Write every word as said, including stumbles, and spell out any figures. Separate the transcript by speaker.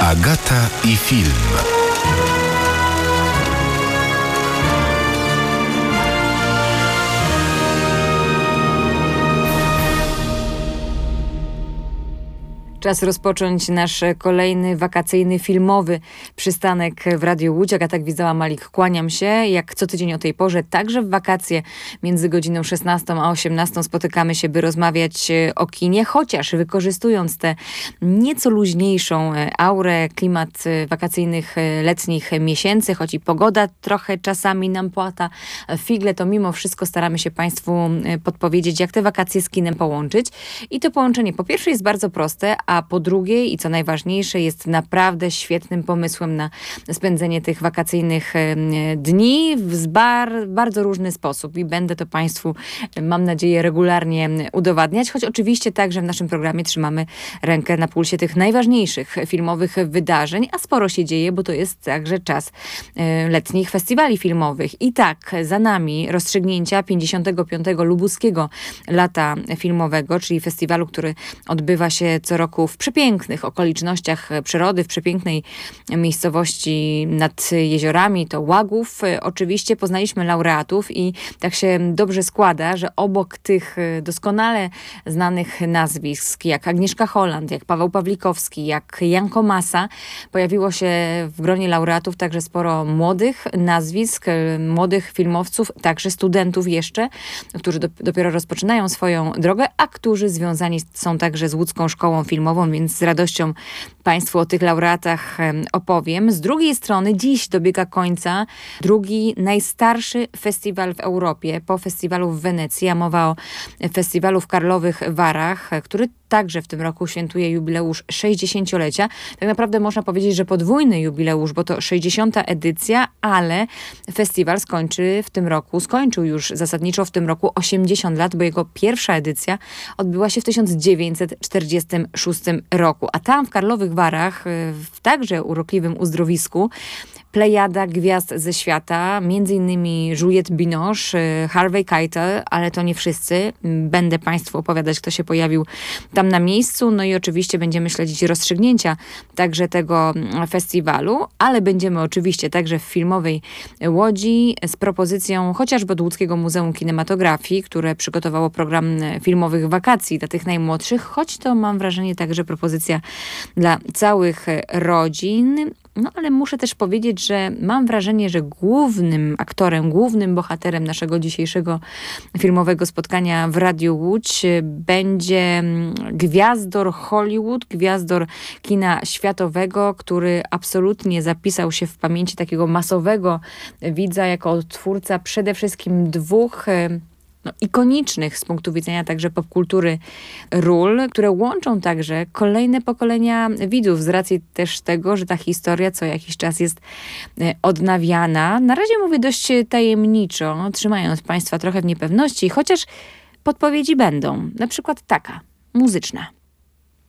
Speaker 1: Agata i film.
Speaker 2: Czas rozpocząć nasz kolejny wakacyjny filmowy przystanek w Radiu Łódź. Agata Gwizdała-Malik, kłaniam się. Jak co tydzień o tej porze, także w wakacje między godziną szesnastą a osiemnastą spotykamy się, by rozmawiać o kinie, chociaż wykorzystując tę nieco luźniejszą aurę, klimat wakacyjnych, letnich miesięcy, choć i pogoda trochę czasami nam płata figle, to mimo wszystko staramy się Państwu podpowiedzieć, jak te wakacje z kinem połączyć. I to połączenie po pierwsze jest bardzo proste, a po drugie i co najważniejsze jest naprawdę świetnym pomysłem na spędzenie tych wakacyjnych dni w bar, bardzo różny sposób i będę to Państwu, mam nadzieję, regularnie udowadniać, choć oczywiście także w naszym programie trzymamy rękę na pulsie tych najważniejszych filmowych wydarzeń, a sporo się dzieje, bo to jest także czas letnich festiwali filmowych. I tak, za nami rozstrzygnięcia pięćdziesiątego piątego Lubuskiego Lata Filmowego, czyli festiwalu, który odbywa się co roku w przepięknych okolicznościach przyrody, w przepięknej miejscowości nad jeziorami, to Łagów. Oczywiście poznaliśmy laureatów i tak się dobrze składa, że obok tych doskonale znanych nazwisk, jak Agnieszka Holland, jak Paweł Pawlikowski, jak Jan Komasa, pojawiło się w gronie laureatów także sporo młodych nazwisk, młodych filmowców, także studentów jeszcze, którzy do, dopiero rozpoczynają swoją drogę, a którzy związani są także z Łódzką Szkołą Filmową, więc z radością Państwu o tych laureatach opowiem. Z drugiej strony dziś dobiega końca drugi najstarszy festiwal w Europie po festiwalu w Wenecji, a mowa o festiwalu w Karlowych Warach, który także w tym roku świętuje jubileusz sześćdziesięciolecia. Tak naprawdę można powiedzieć, że podwójny jubileusz, bo to sześćdziesiąta edycja, ale festiwal skończy w tym roku, skończył już zasadniczo w tym roku osiemdziesiąt lat, bo jego pierwsza edycja odbyła się w tysiąc dziewięćset czterdziestym szóstym roku. A tam w Karlowych Warach, w także urokliwym uzdrowisku, plejada gwiazd ze świata, między innymi Juliette Binoche, Harvey Keitel, ale to nie wszyscy. Będę Państwu opowiadać, kto się pojawił tam na miejscu. No i oczywiście będziemy śledzić rozstrzygnięcia także tego festiwalu, ale będziemy oczywiście także w filmowej Łodzi z propozycją chociażby od Łódzkiego Muzeum Kinematografii, które przygotowało program filmowych wakacji dla tych najmłodszych, choć to mam wrażenie także propozycja dla całych rodzin. No ale muszę też powiedzieć, że mam wrażenie, że głównym aktorem, głównym bohaterem naszego dzisiejszego filmowego spotkania w Radiu Łódź będzie gwiazdor Hollywood, gwiazdor kina światowego, który absolutnie zapisał się w pamięci takiego masowego widza jako twórca przede wszystkim dwóch No, ikonicznych z punktu widzenia także popkultury ról, które łączą także kolejne pokolenia widzów z racji też tego, że ta historia co jakiś czas jest odnawiana. Na razie mówię dość tajemniczo, trzymając Państwa trochę w niepewności, chociaż podpowiedzi będą. Na przykład taka, muzyczna.